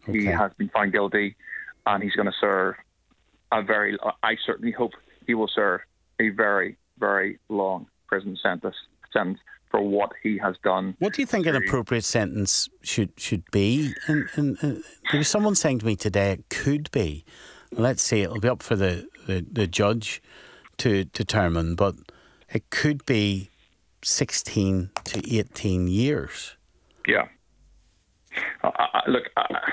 He has been found guilty, and he's going to serve I certainly hope he will serve a very, very long prison sentence for what he has done. What do you think an appropriate sentence should be? And there was someone saying to me today it could be. Let's say it'll be up for the judge to determine, but it could be 16 to 18 years. Yeah. Look,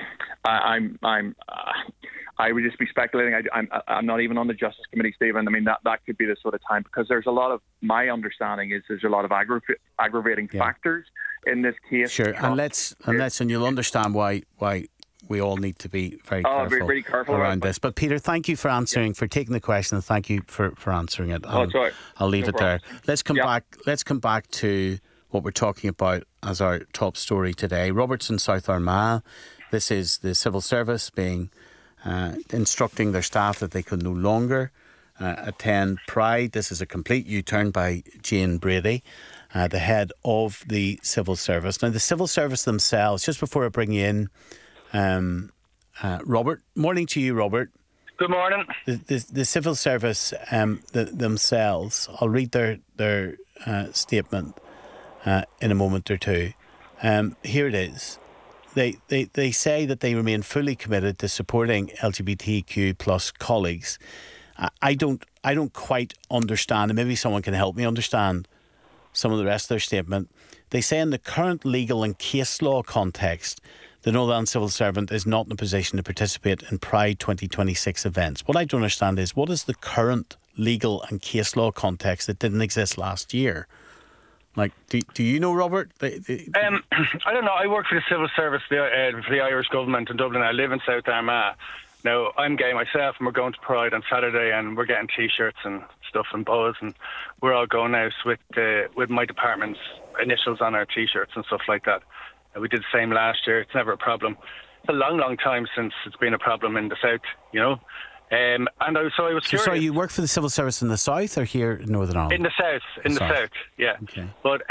I would just be speculating. I'm not even on the Justice Committee, Stephen. I mean, that could be the sort of time, because there's a lot of, my understanding is there's a lot of aggravating factors in this case. Sure, and you'll understand why we all need to be very careful around this. But Peter, thank you for answering, for taking the question, and thank you for answering it. Sorry. I'll leave it there. Let's come back to what we're talking about as our top story today. Robertson South Armagh. This is the civil service being instructing their staff that they can no longer attend Pride. This is a complete U-turn by Jane Brady, the head of the civil service. Now, the civil service themselves, just before I bring you in, Robert, morning to you, Robert. Good morning. The civil service themselves, I'll read their statement in a moment or two. Here it is. They say that they remain fully committed to supporting LGBTQ plus colleagues. I don't quite understand, and maybe someone can help me understand some of the rest of their statement. They say in the current legal and case law context, the Northern Ireland civil servant is not in a position to participate in Pride 2026 events. What I don't understand is, what is the current legal and case law context that didn't exist last year? Like, do you know, Robert? I don't know. I work for the civil service for the Irish government in Dublin. I live in South Armagh. Now, I'm gay myself, and we're going to Pride on Saturday, and we're getting T-shirts and stuff and bows, and we're all going out with my department's initials on our T-shirts and stuff like that. We did the same last year. It's never a problem. It's a long, long time since it's been a problem in the South, you know. I was curious. So, sorry, you work for the civil service in the South or here in Northern Ireland? In the South, the South, yeah. Okay. But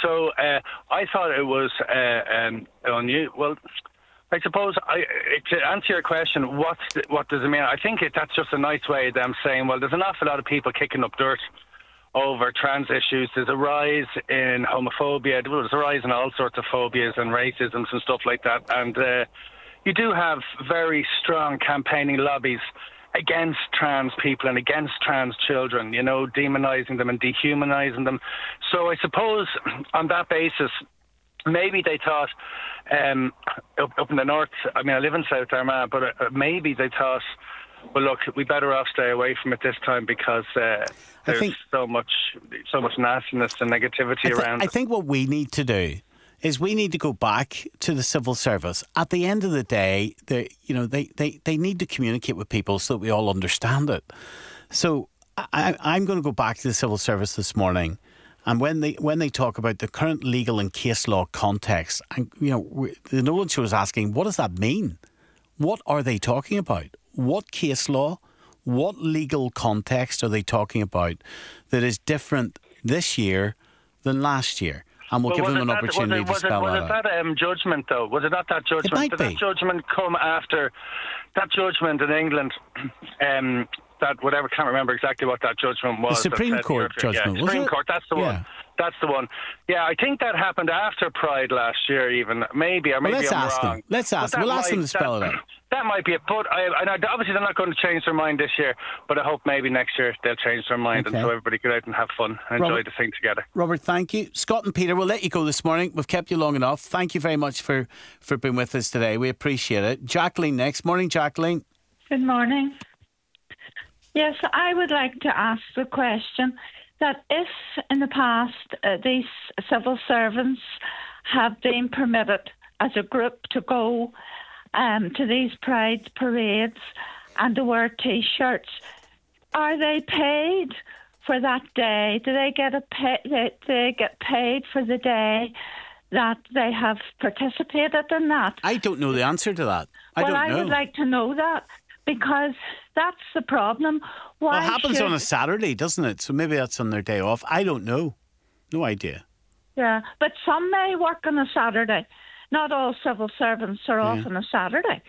I thought it was unusual. Well, I suppose to answer your question, what does it mean? I think that's just a nice way of them saying, well, there's an awful lot of people kicking up dirt over trans issues. There's a rise in homophobia. There's a rise in all sorts of phobias and racisms and stuff like that. And you do have very strong campaigning lobbies against trans people and against trans children, you know, demonising them and dehumanising them. So I suppose on that basis, maybe they thought, up in the north, I mean, I live in South Armagh, but maybe they thought, well, look, we better off stay away from it this time, because there's so much nastiness and negativity around. I think what we need to do is we need to go back to the civil service. At the end of the day, they need to communicate with people so that we all understand it. So I'm going to go back to the civil service this morning, and when they talk about the current legal and case law context, and the Nolan Show is asking, what does that mean? What are they talking about? What case law, what legal context are they talking about that is different this year than last year? And we'll give them an opportunity to spell that out. Was it that judgment, though? Was it not that judgment? It might be. Did that judgment come after that judgment in England? That whatever, can't remember exactly what that judgment was. The Supreme Court judgment, was it? Supreme Court, that's the one. That's the one. Yeah, I think that happened after Pride last year, even. Maybe, or maybe I'm wrong. Let's ask them. We'll ask them to spell it out. That might be it. But obviously they're not going to change their mind this year, but I hope maybe next year they'll change their mind, and so everybody get out and have fun and enjoy the thing together. Robert, thank you. Scott and Peter, we'll let you go this morning. We've kept you long enough. Thank you very much for being with us today. We appreciate it. Jacqueline next. Morning, Jacqueline. Good morning. Yes, I would like to ask the question that if in the past these civil servants have been permitted as a group to go to these Pride parades and to wear T-shirts, are they paid for that day? Do they get they get paid for the day that they have participated in that? I don't know the answer to that. I would like to know that, because that's the problem. It happens on a Saturday, doesn't it? So maybe that's on their day off. I don't know. No idea. Yeah, but some may work on a Saturday. Not all civil servants are off on a Saturday.